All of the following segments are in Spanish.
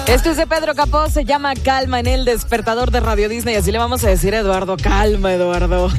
Esto es de Pedro Capó, se llama Calma en el despertador de Radio Disney. Así le vamos a decir a Eduardo, calma, Eduardo.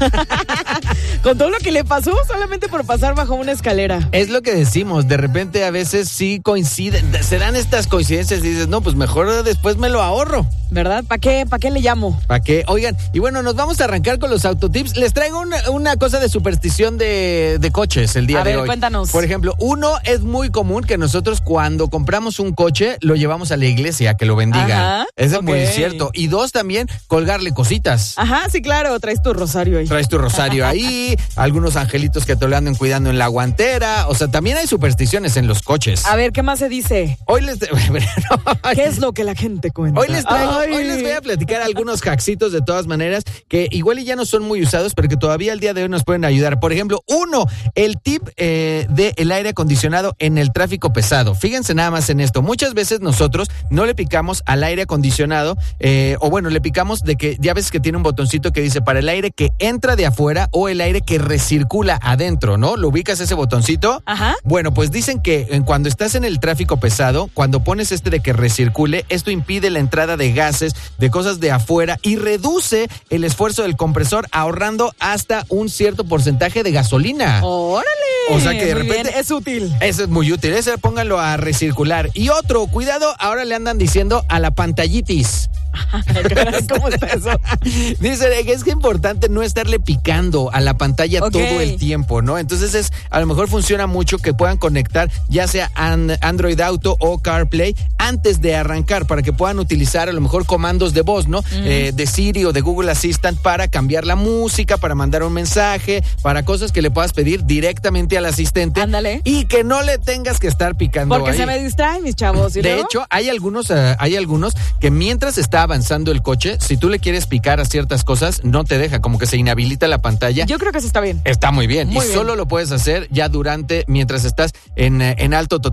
Con todo lo que le pasó solamente por pasar bajo una escalera. Es lo que decimos, de repente a veces sí coinciden, se dan estas coincidencias y dices, no, pues mejor después me lo ahorro. ¿Verdad? ¿Para qué le llamo? ¿Para qué? Oigan, y bueno, nos vamos a arrancar con los autotips. Les traigo una cosa de superstición de coches el día de hoy. A ver, cuéntanos. Por ejemplo, uno, es muy común que nosotros cuando compramos un coche lo llevamos a la iglesia, que lo bendigan. Ajá, Eso es ok. muy cierto. Y dos, también colgarle cositas. Ajá, sí, claro, traes tu rosario ahí. Traes tu rosario ahí, algunos angelitos que te lo anden cuidando en la guantera. O sea, también hay supersticiones en los coches. A ver, ¿qué más se dice? Hoy les... ¿Qué es lo que la gente cuenta? Hoy les voy a platicar algunos hacksitos de todas maneras que igual y ya no son muy usados, pero que todavía al día de hoy nos pueden ayudar. Por ejemplo, uno, el tip del aire acondicionado en el tráfico pesado. Fíjense nada más en esto. Muchas veces nosotros no le picamos al aire acondicionado, o bueno, le picamos de que ya ves que tiene un botoncito que dice para el aire que entra de afuera o el aire que recircula adentro, ¿no? ¿Lo ubicas ese botoncito? Ajá. Bueno, pues dicen que cuando estás en el tráfico pesado, cuando pones de que recircule, esto impide la entrada de gases, de cosas de afuera y reduce el esfuerzo del compresor, ahorrando hasta un cierto porcentaje de gasolina. ¡Órale! O sea que de muy repente bien, es útil. Eso es muy útil, ese pónganlo a recircular. Y otro, cuidado, ahora le andan diciendo a la pantallitis. ¿Cómo está eso? Dice que es que importante no estarle picando a la pantalla todo el tiempo, ¿no? Entonces a lo mejor funciona mucho que puedan conectar ya sea Android Auto o CarPlay antes de arrancar para que puedan utilizar a lo mejor comandos de voz, ¿no? De Siri o de Google Assistant para cambiar la música, para mandar un mensaje, para cosas que le puedas pedir directamente al asistente. Ándale. Y que no le tengas que estar picando Porque ahí. se me distraen mis chavos. ¿Y De luego? hecho, hay algunos que mientras está avanzando el coche, si tú le quieres picar a ciertas cosas, no te deja, como que se inhabilita la pantalla. Yo creo que eso está bien. Está muy bien. Muy bien. Solo lo puedes hacer ya mientras estás en alto total.